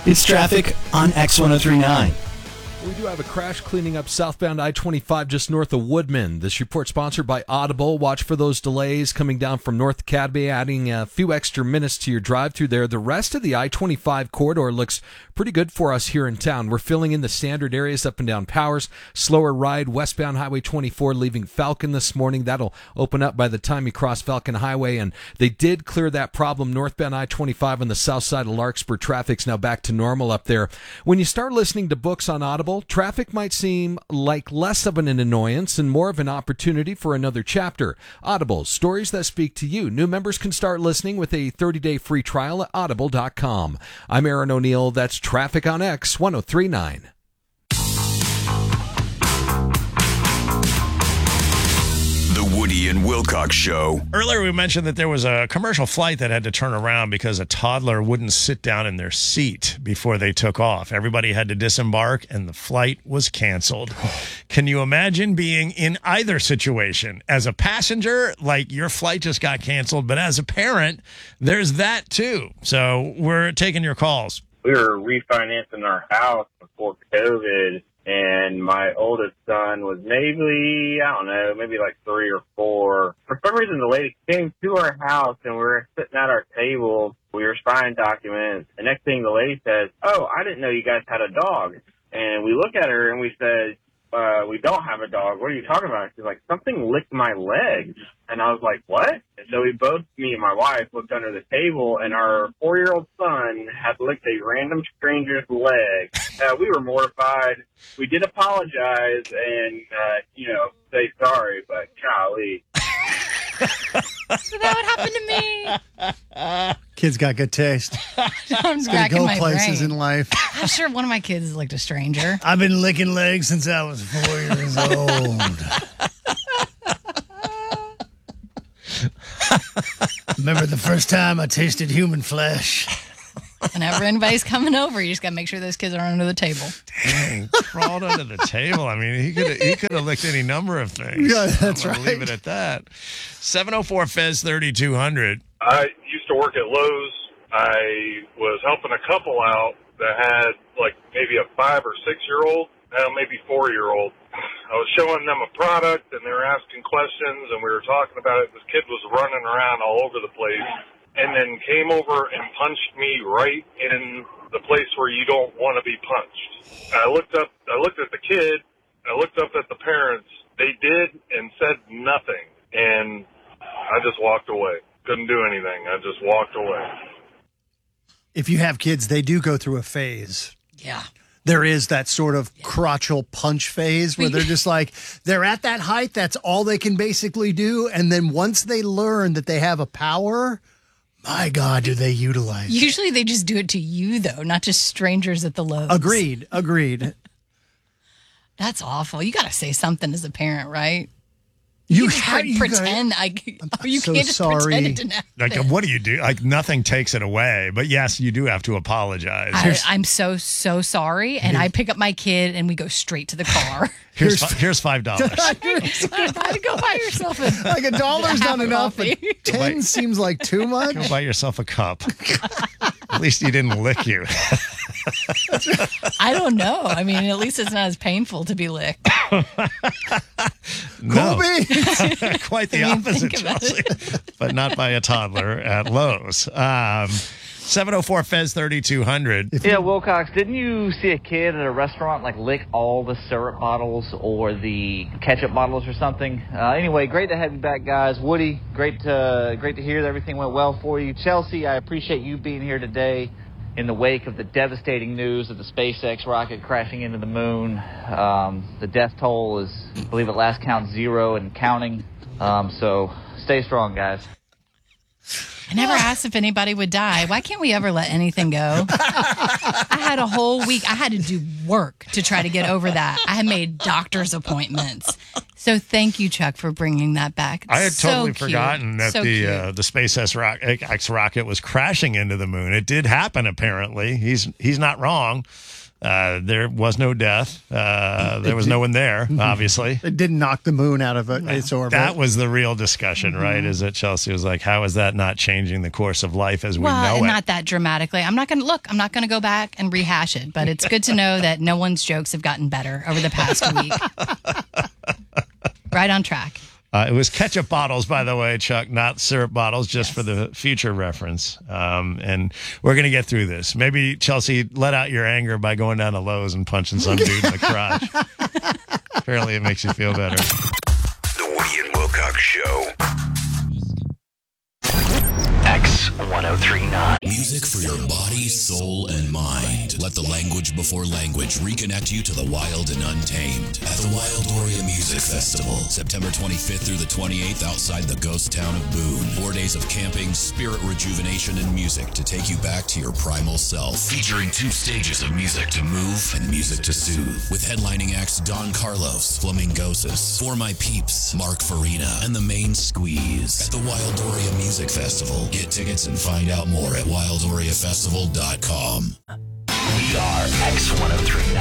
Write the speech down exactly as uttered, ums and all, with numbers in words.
It's traffic on X ten thirty-nine. We do have a crash cleaning up southbound I twenty-five just north of Woodman. This report sponsored by Audible. Watch for those delays coming down from North Academy, adding a few extra minutes to your drive through there. The rest of the I twenty-five corridor looks pretty good for us here in town. We're filling in the standard areas up and down Powers. Slower ride westbound Highway twenty-four leaving Falcon this morning. That'll open up by the time you cross Falcon Highway. And they did clear that problem northbound I twenty-five on the south side of Larkspur. Traffic's now back to normal up there. When you start listening to books on Audible, traffic might seem like less of an annoyance and more of an opportunity for another chapter. Audible, stories that speak to you. New members can start listening with a thirty-day free trial at audible dot com. I'm Aaron O'Neill. That's Traffic on X ten thirty-nine. The Woody and Wilcox Show. Earlier we mentioned that there was a commercial flight that had to turn around because a toddler wouldn't sit down in their seat before they took off. Everybody had to disembark and the flight was canceled. Can you imagine being in either situation? As a passenger, like your flight just got canceled, but as a parent, there's that too. So we're taking your calls. We were refinancing our house before COVID. And my oldest son was maybe, I don't know, maybe like three or four. For some reason, the lady came to our house and we were sitting at our table. We were signing documents. The next thing the lady says, "Oh, I didn't know you guys had a dog." And we look at her and we said, uh, "We don't have a dog. What are you talking about?" She's like, "Something licked my leg." And I was like, "What?" And so we both, me and my wife, looked under the table, and our four-year-old son had licked a random stranger's leg. Uh, we were mortified. We did apologize and, uh, you know, say sorry, but golly. So that would happen to me. Kid's got good taste. I'm He's gonna go places brain. in life. I'm sure one of my kids licked a stranger. I've been licking legs since I was four years old. Remember the first time I tasted human flesh? Whenever anybody's coming over, you just got to make sure those kids are under the table. Dang, crawled under the table. I mean, he could he could have licked any number of things. Yeah, that's I'm right. Leave it at that. seven oh four Fez thirty-two hundred. I used to work at Lowe's. I was helping a couple out that had like maybe a five or six year old, now maybe four year old. I was showing them a product and they were asking questions and we were talking about it. This kid was running around all over the place and then came over and punched me right in the place where you don't want to be punched. I looked up, I looked at the kid, I looked up at the parents. They did and said nothing. And I just walked away. Couldn't do anything. I just walked away. If you have kids, they do go through a phase. Yeah. There is that sort of crotchal punch phase where they're just like, they're at that height. That's all they can basically do. And then once they learn that they have a power, my God, do they utilize it. Usually they just do it to you, though, not just strangers at the Lowe's. Agreed. Agreed. That's awful. You got to say something as a parent, right? You, You just ha- like you pretend. gotta- I, I'm you so can't just sorry. pretend it didn't happen. Like, what do you do? Like, nothing takes it away. But yes, you do have to apologize. I, I'm so, so sorry. And I pick up my kid and we go straight to the car. Here's fi- here's five dollars. Gotta go buy yourself a Like a dollar's half not a enough. coffee. But ten seems like too much. Go buy yourself a cup. At least he didn't lick you. I don't know. I mean, at least it's not as painful to be licked. No, Kobe. quite the I mean, opposite, think about Chelsea. But not by a toddler at Lowe's. Um, seven oh four Fez thirty-two hundred. Yeah, Wilcox, didn't you see a kid at a restaurant like lick all the syrup bottles or the ketchup bottles or something? Uh, anyway, great to have you back, guys. Woody, great to, great to hear that everything went well for you. Chelsea, I appreciate you being here today in the wake of the devastating news of the SpaceX rocket crashing into the moon. Um, the death toll is, I believe at last count, zero and counting. Um, so stay strong, guys. I never asked if anybody would die. Why can't we ever let anything go? I had a whole week. I had to do work to try to get over that. I had made doctor's appointments. So thank you, Chuck, for bringing that back. I had So totally cute. forgotten that So the cute. uh, the SpaceX rock, X rocket was crashing into the moon. It did happen, apparently. He's he's not wrong. Uh, there was no death. Uh, there was no one there, obviously. It didn't knock the moon out of it, its orbit. That was the real discussion, right? Is that Chelsea was like, how is that not changing the course of life as we well, know and it? not that dramatically. I'm not going to look. I'm not going to go back and rehash it. But it's good to know that no one's jokes have gotten better over the past week. Right on track. Uh, it was ketchup bottles, by the way, Chuck, not syrup bottles, just yes. for the future reference. Um, and we're going to get through this. Maybe, Chelsea, let out your anger by going down to Lowe's and punching some dude in the crotch. Apparently it makes you feel better. The Woody and Wilcox Show. X one oh three nine. Music for your body, soul, and mind. Let the language before language reconnect you to the wild and untamed. At the Wildoria Music Festival, September twenty-fifth through the twenty-eighth outside the ghost town of Boone. Four days of camping, spirit rejuvenation, and music to take you back to your primal self. Featuring two stages of music to move and music to soothe. With headlining acts Don Carlos, Flamingosis, For My Peeps, Mark Farina, and the Main Squeeze. At the Wildoria Music Festival. Get tickets and find out more at wildoria festival dot com. We are X one oh three